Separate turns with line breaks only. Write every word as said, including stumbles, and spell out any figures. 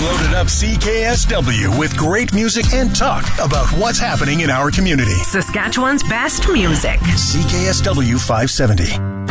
Loaded up C K S W with great music and talk about what's happening in our community.
Saskatchewan's best music.
C K S W five seventy.